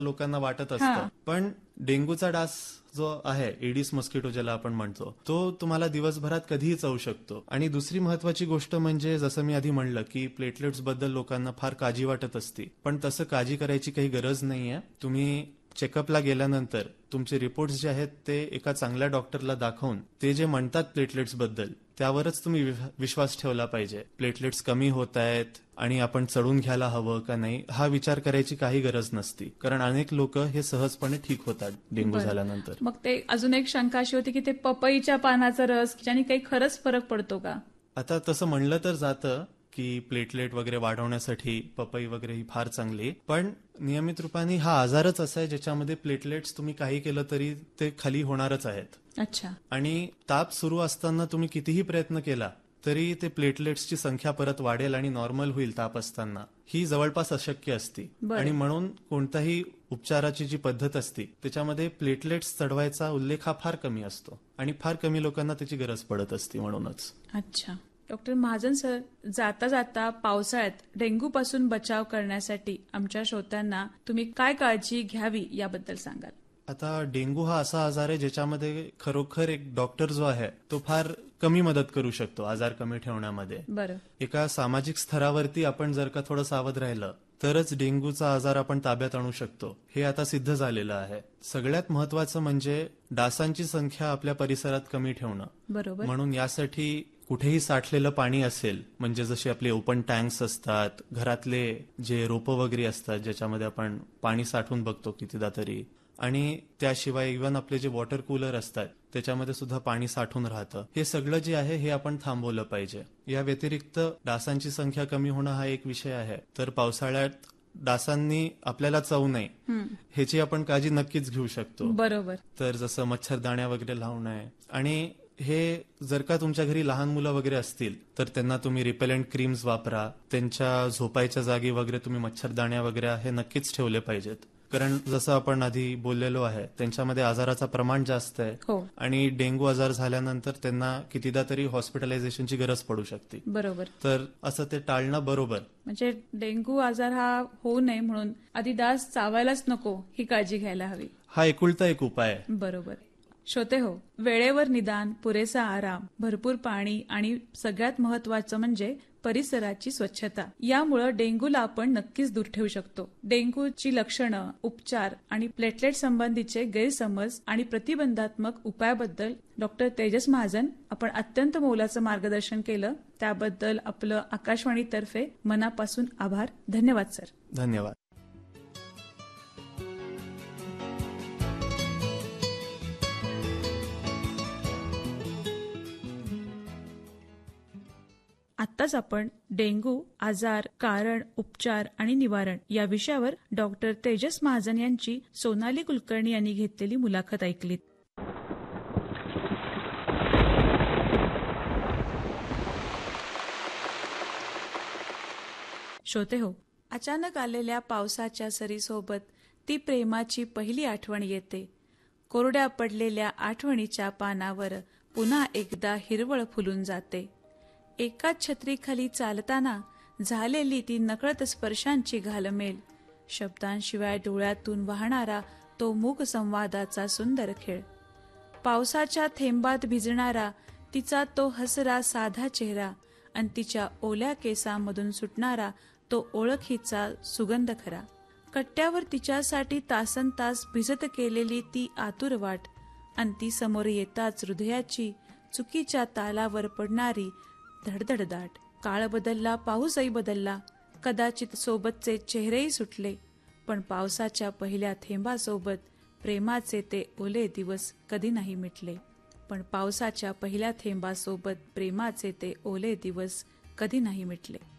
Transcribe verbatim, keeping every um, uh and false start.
लोकांना वाटत हा. असतं. पण डेंग्यूचा डास जो आहे, एडिस मॉस्किटो ज्याला आपण म्हणतो, तो तुम्हाला दिवसभरात कधीही चावू शकतो. आणि दुसरी महत्वाची गोष्ट म्हणजे जसं मी आधी म्हणलं की प्लेटलेट्स बद्दल लोकांना फार काळजी वाटत असते, पण तसं काळजी करायची काही गरज नाहीये. तुम्ही चेकअपला गेल्यानंतर तुमचे रिपोर्ट्स जे आहेत ते एका चांगल्या डॉक्टरला दाखवून ते जे म्हणतात प्लेटलेट्स बद्दल त्यावरच तुम्ही विश्वास ठेवला पाहिजे. प्लेटलेट्स कमी होत आहेत आणि आपण चढून घ्यायला हवं का नाही हा विचार करायची काही गरज नसती, कारण अनेक लोक हे सहजपणे ठीक होतात डेंग्यू बरं. झाल्यानंतर. मग ते अजून एक शंका अशी होती की ते पपईच्या पानाचा रस ज्याने काही खरंच फरक पडतो का? आता तसं म्हणलं तर जातं की प्लेटलेट वगैरे वाढवण्यासाठी पपई वगैरे ही फार चांगली, पण नियमित रूपाने हा आजारच असा आहे ज्याच्यामध्ये प्लेटलेट्स तुम्ही काही केलं तरी ते खाली होणारच आहेत. अच्छा. आणि ताप सुरू असताना तुम्ही कितीही प्रयत्न केला तरी ते प्लेटलेट्सची संख्या परत वाढेल आणि नॉर्मल होईल ताप असताना, ही जवळपास अशक्य असते. बरं. आणि म्हणून कोणताही उपचाराची जी पद्धत असते त्याच्यामध्ये प्लेटलेट्स चढवायचा उल्लेख हा फार कमी असतो आणि फार कमी लोकांना त्याची गरज पडत असते म्हणूनच. अच्छा. डॉक्टर महाजन सर, जाता जाता पावसाळ्यात डेंग्यू पासून बचाव करण्यासाठी आमच्या श्रोत्यांना तुम्ही काय काळजी घ्यावी याबद्दल सांगाल? आता डेंग्यू हा असा आजार आहे ज्याच्यामध्ये खरोखर एक डॉक्टर जो आहे तो फार कमी मदत करू शकतो आजार कमी ठेवण्यामध्ये. बरं. एका सामाजिक स्तरावरती आपण जर का थोडं सावध राहिलं तरच डेंग्यूचा आजार आपण ताब्यात आणू शकतो, हे आता सिद्ध झालेलं आहे. सगळ्यात महत्वाचं म्हणजे डासांची संख्या आपल्या परिसरात कमी ठेवणं. बरोबर. म्हणून यासाठी कुठेही साठलेलं पाणी असेल, म्हणजे जसे आपले ओपन टँक्स असतात, घरातले जे रोपं वगैरे असतात ज्याच्यामध्ये आपण पाणी साठवून बघतो कितीदा तरी, आणि त्याशिवाय इव्हन आपले जे वॉटर कूलर असतात त्याच्यामध्ये सुद्धा पाणी साठून राहतं, हे सगळं जे आहे हे आपण थांबवलं पाहिजे. या व्यतिरिक्त डासांची संख्या कमी होणं हा एक विषय आहे. तर पावसाळ्यात डासांनी आपल्याला चावू नये ह्याची आपण काळजी नक्कीच घेऊ शकतो. बरोबर. तर जसं मच्छरदाण्या वगैरे लावू नये, आणि हे जर का तुमच्या घरी लहान मुलं वगैरे असतील तर त्यांना तुम्ही रिपेलंट क्रीम्स वापरा. त्यांच्या झोपायच्या जागी वगैरे तुम्ही मच्छरदाण्या वगैरे हे नक्कीच ठेवले पाहिजेत, कारण जसं आपण आधी बोललेलो आहे त्यांच्यामध्ये आजाराचं प्रमाण जास्त आहे. हो. आणि डेंग्यू आजार झाल्यानंतर त्यांना कितीदा तरी हॉस्पिटलायझेशनची गरज पडू शकते. बरोबर. तर असं ते टाळणं बरोबर. म्हणजे डेंग्यू आजार हा होऊ नये म्हणून आधी डास चावायलाच नको ही काळजी घ्यायला हवी. हा एकुलता एक उपाय आहे. बरोबर. श्रोते हो, वेळेवर निदान, पुरेसा आराम, भरपूर पाणी आणि सगळ्यात महत्वाचं म्हणजे परिसराची स्वच्छता, यामुळे डेंग्यूला आपण नक्कीच दूर ठेवू शकतो. डेंग्यूची लक्षणं, उपचार आणि प्लेटलेट संबंधीचे गैरसमज आणि प्रतिबंधात्मक उपायाबद्दल डॉक्टर तेजस महाजन आपण अत्यंत मोलाचं मार्गदर्शन केलं, त्याबद्दल आपलं आकाशवाणीतर्फे मनापासून आभार. धन्यवाद सर. धन्यवाद. आत्ताच आपण डेंग्यू आजार, कारण, उपचार आणि निवारण या विषयावर डॉक्टर तेजस महाजन यांची सोनाली कुलकर्णी यांनी घेतलेली मुलाखत ऐकलीत. श्रोते हो, अचानक आलेल्या पावसाच्या सरीसोबत ती प्रेमाची पहिली आठवण येते. कोरड्या पडलेल्या आठवणीच्या पानावर पुन्हा एकदा हिरवळ फुलून जाते. एकाच छत्रीखाली चालताना झालेली ती नकळत स्पर्शांची घालमेल, शब्दांशिवाय डोळ्यातून वाहणारा तो मूक संवादाचा सुंदर खेळ, पावसाच्या थेंबात भिजणारा तिचा तो हसरा साधा चेहरा, आणि तिच्या ओल्या केसांमधून सुटणारा तो ओळखीचा सुगंध खरा, कट्ट्यावर तिच्यासाठी तासनतास भिजत केलेली ती आतुर वाट, आणि ती समोर येताच हृदयाची चुकीच्या तालावर पडणारी धडधड दाट. काळ बदलला, पाऊसही बदलला, कदाचित सोबतचे चेहरेही सुटले, पण पावसाच्या पहिल्या थेंबासोबत प्रेमाचे ते ओले दिवस कधी नाही मिटले. पण पावसाच्या पहिल्या थेंबासोबत प्रेमाचे ते ओले दिवस कधी नाही मिटले.